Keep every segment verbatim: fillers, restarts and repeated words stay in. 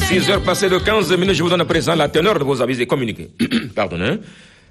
six heures passées de quinze minutes, je vous donne à présent la teneur de vos avis et communiqués. Pardon. Hein.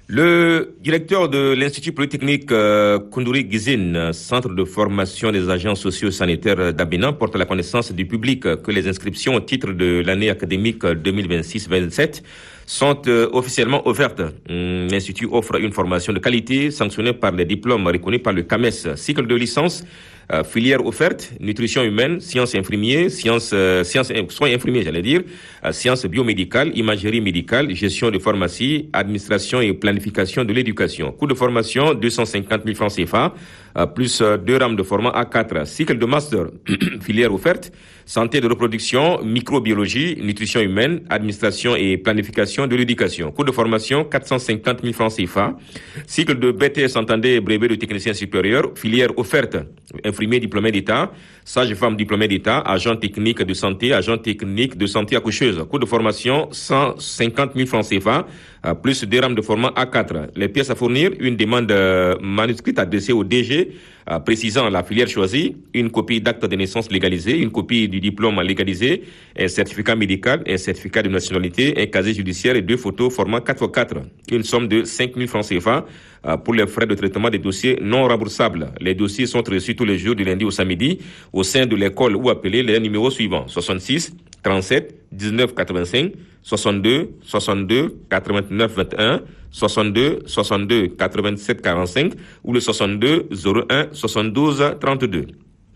Le directeur de l'Institut Polytechnique euh, Koundouri Guizine, centre de formation des agents sociaux sanitaires d'Abidjan, porte à la connaissance du public que les inscriptions au titre de l'année académique deux mille vingt-six vingt-sept sont euh, officiellement ouvertes. Hum, L'Institut offre une formation de qualité sanctionnée par les diplômes reconnus par le C A M E S. Cycle de licence, euh, filière offerte, nutrition humaine, sciences infirmières, sciences, euh, sciences, soins infirmiers, j'allais dire, euh, sciences biomédicales, imagerie médicale, gestion de pharmacie, administration et planification de l'éducation. Coût de formation, deux cent cinquante mille francs C F A, euh, plus euh, deux rames de format A quatre. Cycle de master, filière offerte, santé de reproduction, microbiologie, nutrition humaine, administration et planification de l'éducation. Coût de formation, quatre cent cinquante mille francs C F A. Cycle de B T S entendez brevet de technicien supérieur, filière offerte, infirmier diplômé d'État, sage-femme diplômée d'État, agent technique de santé, agent technique de santé accoucheuse. Coût de formation, cent cinquante mille francs C F A, euh, plus deux rames de format A quatre. Les pièces à fournir, une demande euh, manuscrite adressée au D G, euh, précisant la filière choisie, une copie d'acte de naissance légalisé, une copie du diplôme légalisé, un certificat médical, un certificat de nationalité, un casier judiciaire et deux photos format quatre par quatre. Une somme de cinq mille francs C F A euh, pour les frais de traitement des dossiers non remboursables. Les dossiers sont reçus tous les jours du lundi au samedi au sein de l'école ou appelez les numéros suivants: soixante-six, trente-sept, dix-neuf, quatre-vingt-cinq, soixante-deux, soixante-deux, quatre-vingt-neuf, vingt et un, soixante-deux, soixante-deux, quatre-vingt-sept, quarante-cinq ou le soixante-deux, zéro un, soixante-douze, trente-deux.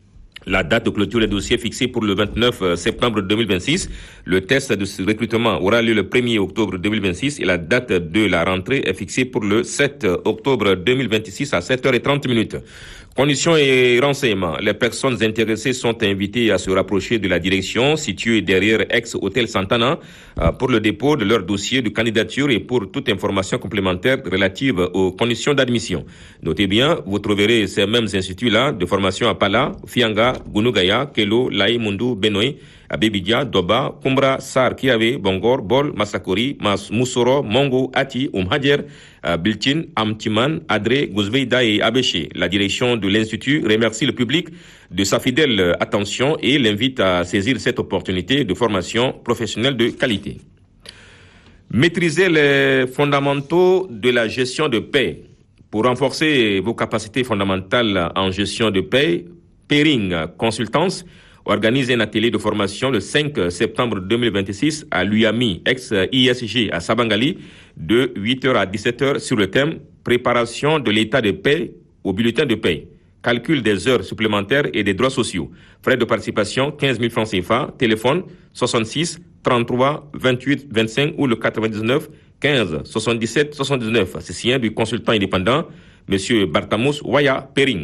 La date de clôture des dossiers fixée pour le vingt-neuf septembre deux mille vingt-six. Le test de ce recrutement aura lieu le premier octobre deux mille vingt-six et la date de la rentrée est fixée pour le sept octobre deux mille vingt-six à sept heures trente minutes. Conditions et renseignements. Les personnes intéressées sont invitées à se rapprocher de la direction située derrière ex-hôtel Santana pour le dépôt de leur dossier de candidature et pour toute information complémentaire relative aux conditions d'admission. Notez bien, vous trouverez ces mêmes instituts-là de formation à Pala, Fianga, Gunugaya, Kelo, Lai, Mundu, Benoît, Abebidia, Doba, Kumbra, Sar, Kiawe, Bongor, Bol, Masakori, Mas, Moussoro, Mongo, Ati, Umhadjer, Biltin, Amtiman, Adre, Gouzbeida et Abéché. La direction de l'Institut remercie le public de sa fidèle attention et l'invite à saisir cette opportunité de formation professionnelle de qualité. Maîtriser les fondamentaux de la gestion de paie. Pour renforcer vos capacités fondamentales en gestion de paie, Pering Consultance organise un atelier de formation le cinq septembre deux mille vingt-six à l'U A M I, ex-I S G à Sabangali, de huit heures à dix-sept heures sur le thème préparation de l'état de paie au bulletin de paie, calcul des heures supplémentaires et des droits sociaux. Frais de participation quinze mille francs C F A, téléphone soixante-six, trente-trois, vingt-huit, vingt-cinq ou le quatre-vingt-dix-neuf, quinze, soixante-dix-sept, soixante-dix-neuf. C'est signé du consultant indépendant, M. Bartamous Waya Pering.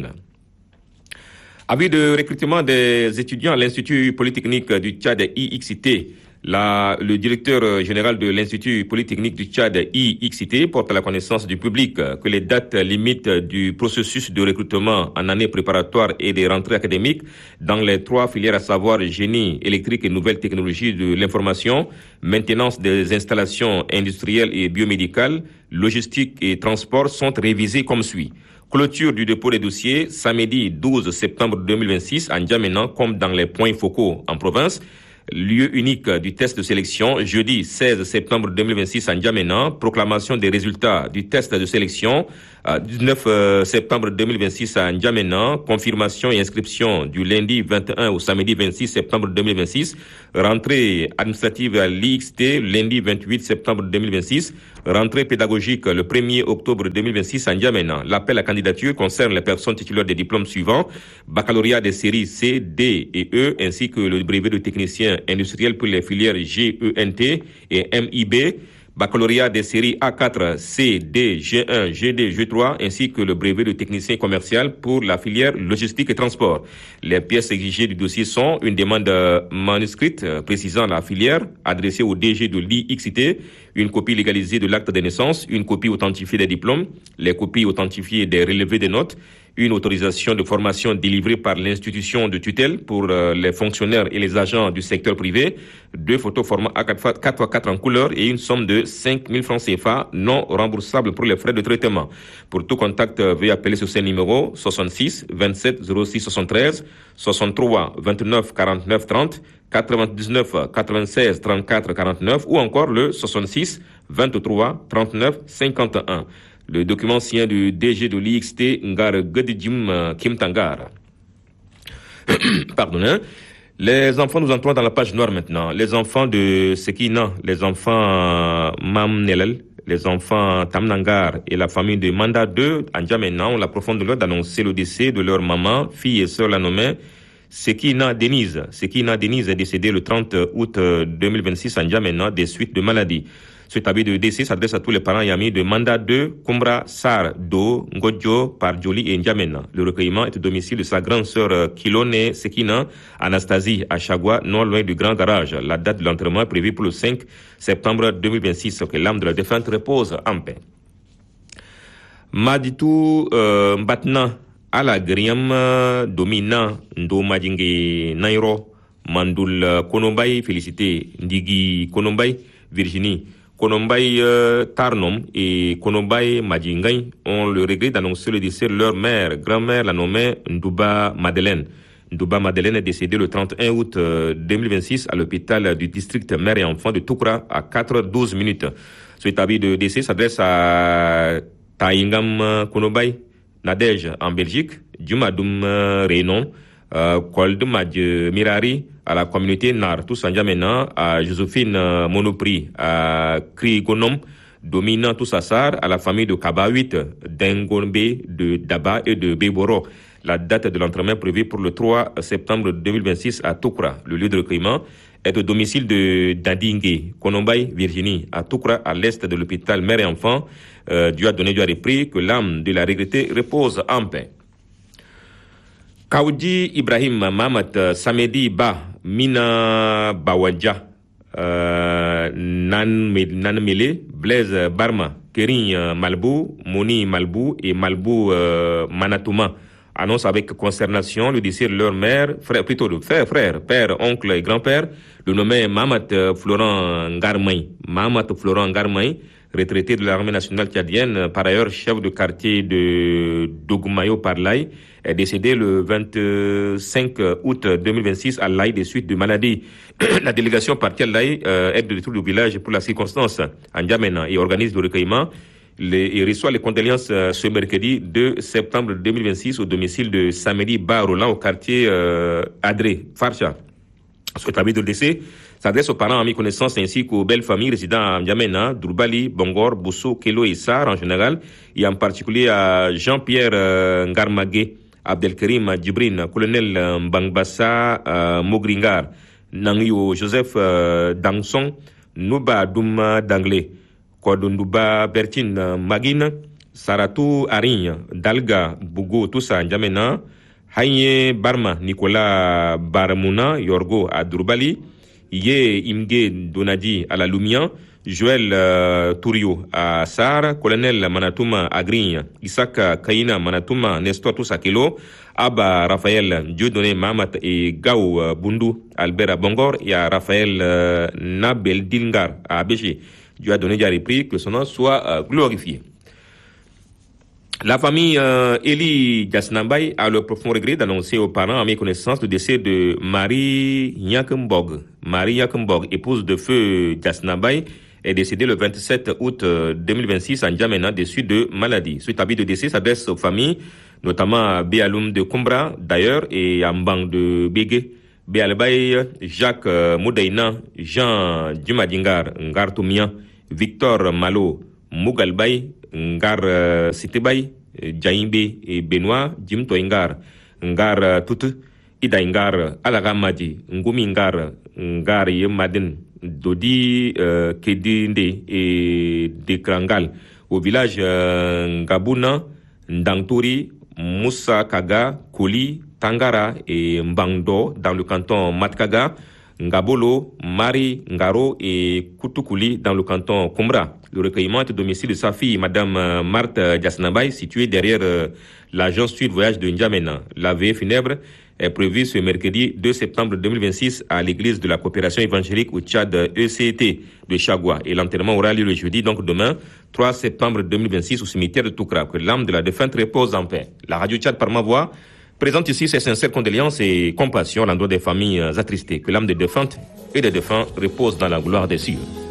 Avis de recrutement des étudiants à l'Institut Polytechnique du Tchad I X T. La, le directeur général de l'Institut Polytechnique du Tchad I X T porte à la connaissance du public que les dates limites du processus de recrutement en année préparatoire et des rentrées académiques dans les trois filières, à savoir génie électrique et nouvelles technologies de l'information, maintenance des installations industrielles et biomédicales, logistique et transport, sont révisées comme suit. Clôture du dépôt des dossiers samedi douze septembre deux mille vingt-six à N'Djamena comme dans les points focaux en province. Lieu unique du test de sélection jeudi seize septembre deux mille vingt-six à N'Djamena. Proclamation des résultats du test de sélection dix-neuf septembre deux mille vingt-six à N'Djamena. Confirmation et inscription du lundi vingt et un au samedi vingt-six septembre deux mille vingt-six. Rentrée administrative à l'I X T lundi vingt-huit septembre deux mille vingt-six. Rentrée pédagogique le premier octobre deux mille vingt-six à N'Djamena. L'appel à candidature concerne les personnes titulaires des diplômes suivants: baccalauréat des séries C, D et E, ainsi que le brevet de technicien industriel pour les filières G E N T et M I B. Baccalauréat des séries A quatre, C, D, G un, G deux, G trois, ainsi que le brevet de technicien commercial pour la filière logistique et transport. Les pièces exigées du dossier sont une demande manuscrite précisant la filière adressée au D G de l'I X T, une copie légalisée de l'acte de naissance, une copie authentifiée des diplômes, les copies authentifiées des relevés des notes, une autorisation de formation délivrée par l'institution de tutelle pour euh, les fonctionnaires et les agents du secteur privé, deux photos format A quatre par quatre en couleur et une somme de cinq mille francs C F A non remboursable pour les frais de traitement. Pour tout contact, euh, veuillez appeler sur ces numéros soixante-six vingt-sept zéro six soixante-treize, soixante-trois vingt-neuf quarante-neuf trente, quatre-vingt-dix-neuf quatre-vingt-seize trente-quatre quarante-neuf ou encore le soixante-six vingt-trois trente-neuf cinquante et un. Le document signé du D G de l'I X T, Ngar Gedijim Kim Tangar. Pardon, hein. Les enfants, nous entrons dans la page noire maintenant. Les enfants de Sekina, les enfants Mam Nelel, les enfants Tamnangar et la famille de Manda deux, en Djamena, ont la profonde douleur d'annoncer le décès de leur maman, fille et sœur la nommée Sekina Denise. Sekina Denise est décédée le trente août deux mille vingt-six en Djamena des suites de maladie. Cet avis de décès s'adresse à tous les parents et amis de Manda deux, Kumbra, Sar, Do, Ngodjo, Parjoli et N'Djamena. Le recueillement est au domicile de sa grande sœur Kilone Sekina, Anastasie, à Chagua, non loin du Grand Garage. La date de l'enterrement est prévue pour le cinq septembre deux mille vingt-six. Que l'âme de la défunte repose en paix. Maditou euh, Mbatna, Ala Griam, Domina, Ndo Madjingue Nairo, Mandoul Konombay, félicité, Ndigi Konombay, Virginie. Konombay euh, Tarnom et Konombay Madjingay ont le regret d'annoncer le décès de leur mère, grand-mère, la nommée Ndouba Madeleine. Ndouba Madeleine est décédée le trente et un août euh, deux mille vingt-six à l'hôpital du district mère et enfant de Toukra à quatre heures douze minutes. Cet avis de décès s'adresse à Taïngam Konombay, Nadège en Belgique, Djumadoum Rénon, euh, Koldemadj Mirari, à la communauté Nar, tous en Djamena, à Joséphine euh, Monopri, à Krigonom, Domina Toussassar, à la famille de Kaba huit, d'Engombe, de Daba et de Béboro. La date de l'enterrement prévue pour le trois septembre deux mille vingt-six à Toukra. Le lieu de recueillement est au domicile de Dadingue, Konombay, Virginie, à Toukra, à l'est de l'hôpital mère et enfant. Euh, Dieu a donné, Dieu a repris, que l'âme de la regrettée repose en paix. Kaoudi Ibrahim Mamat Samedi Ba Mina Bawadja euh, Nan Mele Blaise Barma Kerin Malbou Moni Malbou et Malbou euh, Manatouma annoncent avec consternation le décès de leur mère, frère, plutôt de frère, frère, père, oncle et grand-père, le nommé Mamat Florent Ngarmay. Mamat Florent Ngarmay, retraité de l'armée nationale tchadienne, par ailleurs chef de quartier de Dogumayo par l'Aï, est décédé le vingt-cinq août deux mille vingt-six à l'Aï des suites de maladie. La délégation partie à l'Aï euh, est de retour du village pour la circonstance en Djamena et organise le recueillement les, et reçoit les condoléances euh, ce mercredi deux septembre deux mille vingt-six au domicile de Samedi Barolan au quartier euh, Adré, Farcha. Cet avis de décès s'adresse aux parents, amis, connaissances ainsi qu'aux belles familles résidant à N'Djamena, Dourbali, Bongor, Bousso, Kelo et Sar en général, et en particulier à Jean-Pierre euh, Ngarmagé, Abdelkarim Djibrin, colonel euh, Mbangbassa euh, Mogringar, Nangyo Joseph euh, Dangson, Nouba Douma Danglé, Kodundouba Bertine euh, Magine, Saratou Arigne, Dalga Bougo, tout ça N'Djamena, Haye Barma, Nicolas Barmouna, Yorgo à Dourbali, Yé Imge Donadi à la Lumian, Joël euh, Tourio à Sar, colonel Manatouma à Grigne, Isaka Kaina Manatouma, Nestor Toussakelo, Abba Raphaël Dieudonné Mahamat et Gao euh, Bundu, Albert à Bongor, et à Raphaël euh, Nabel Dilngar à Abéché. Dieu a donné, Dieu a repris, que son nom soit euh, glorifié. La famille euh, Eli Jasnambay a le profond regret d'annoncer aux parents à mes connaissances le décès de Marie Nyakumbog. Marie Nyakumbog, épouse de feu Jasnambay, est décédée le vingt-sept août deux mille vingt-six en N'Djamena des suites de maladie. Cet avis de décès s'adresse aux familles, notamment à Béaloum de Kumbra d'ailleurs et à Mbang de Bégué, Béalbaye, Jacques euh, Moudaïna, Jean Djumadingar, Ngar Toumian, Victor Malo, Mougalbaye, Ngar uh, Sitebay, Jaimbe et Benoît, Jim Toingar, Ngar uh, Tout, Ida Ngar, Alagamadi, Ngumi Ngar, Ngar Yemadin, Dodi uh, Kedinde et Dekrangal, au village uh, Ngabuna, Ndangtori, Moussa Kaga, Koli, Tangara et Mbangdo dans le canton Matkaga, Ngabolo, Mari, Ngaro et Koutoukuli dans le canton Kumbra. Le recueillement est au domicile de sa fille, Madame Marthe Diasnabay, située derrière euh, l'agence Sud Voyage de N'Djamena. La veillée funèbre est prévue ce mercredi deux septembre deux mille vingt-six à l'église de la coopération évangélique au Tchad E C T de Chagua. Et l'enterrement aura lieu le jeudi, donc demain, trois septembre deux mille vingt-six, au cimetière de Toukra. Que l'âme de la défunte repose en paix. La radio Tchad, par ma voix, présente ici ses sincères condoléances et compassion à l'endroit des familles attristées. Que l'âme des défuntes et des défunts repose dans la gloire des cieux.